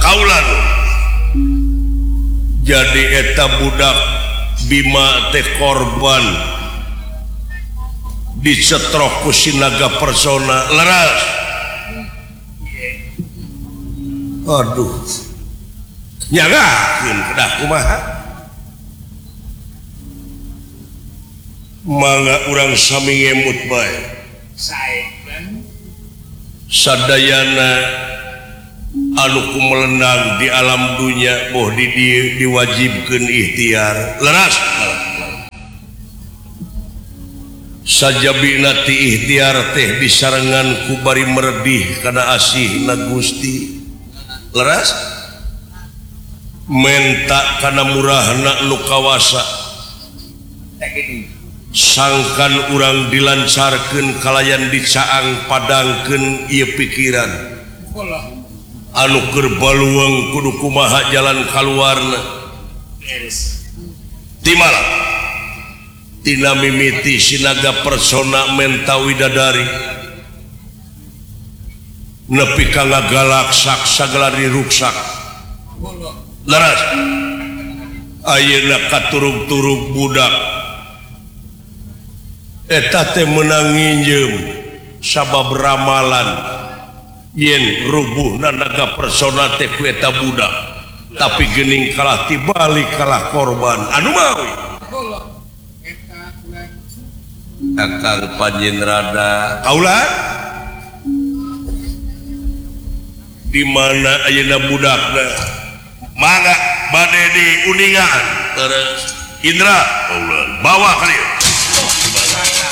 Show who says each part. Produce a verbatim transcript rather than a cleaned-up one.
Speaker 1: kaulan jadi eta budak Bima teh korban dicetrok ku Sinaga Persona leras. Aduh nyagakeun kedah kumaha mangga urang sami ngemut bae sadayana anu kumelenang di alam dunia boh di, di diwajibkeun ikhtiar leras sajabina ti ikhtiar teh disarengan ku bari meredih kana asihna Gusti leras menta kana murahna nu kawasa sangkan urang dilancarkeun kalayan dicaang padangkeun ieu pikiran anu keur baluang kudu kumaha jalan kaluarna timala tina mimiti Sinaga Persona menta widadari nepi ka ngagalaksak sagala diruksak leras ayeuna katurug-turug budak eta teh meunang nginjeum sabab ramalan yen rubuhna Naga Persona teh ku eta budak tapi geuning kalah tibalik kalah korban anu mawi Kakang Panjenrada kaulah di mana ayeuna budakna mangga bade di uningan terus Indra bawa kali